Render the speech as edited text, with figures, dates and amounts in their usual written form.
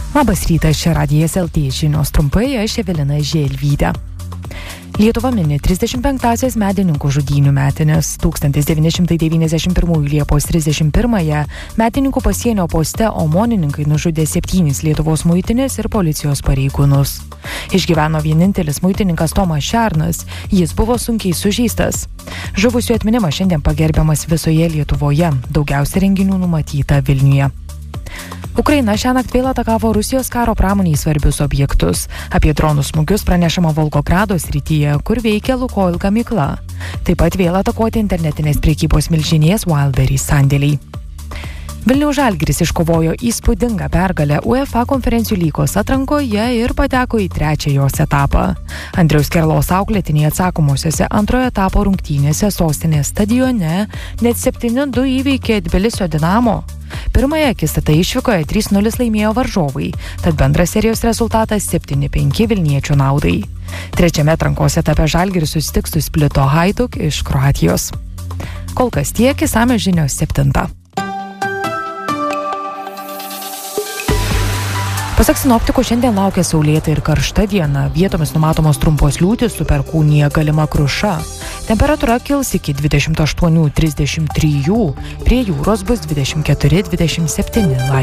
Labas rytas, čia Radijas LT žinios trumpai, aš Evelina Želvytė. Lietuva mini 35-asias medininkų žudynių metinės. 1991 Liepos 31-ąją medininkų pasienio poste omonininkai nužudė 7 Lietuvos muitinės ir policijos pareigūnus. Išgyveno vienintelis muitininkas Tomas Šernas, jis buvo sunkiai sužeistas. Žuvusių atminimas šiandien pagerbiamas visoje Lietuvoje, daugiausia renginių numatyta Vilniuje. Ukraina šiąnakt vėl atakavo Rusijos karo pramoniai svarbius objektus. Apie dronų smūgius pranešama Volgogrado srityje, kur veikia Lukoil gamykla. Taip pat vėl atakuoti internetinės prekybos milžinės Wildberries sandėliai. Vilniaus Žalgiris iškovojo įspūdingą pergalę UEFA konferencijų lygos atrankoje ir pateko į 3. jos etapą. Andriaus Kerlos auklėtiniai atsakomosiose antrojo etapo rungtynėse sostinės stadione net 7-2 įveikė Tbilisio Dinamo. Pirmąją akistatą išvykoje 3-0 laimėjo varžovai, tad bendras serijos rezultatas 7-5 vilniečių naudai. Trečiame atrankos etape Žalgiris susitiks su Splito Hajduk iš Kroatijos. Kol kas tiek, išsamios žinios 7. Pasak sinoptikų, šiandien laukia saulėta ir karšta diena, vietomis numatomos trumpos liūtys, su perkūnija galima kruša. Temperatūra kils iki 28-33, prie jūros bus 24-27 laipsnių.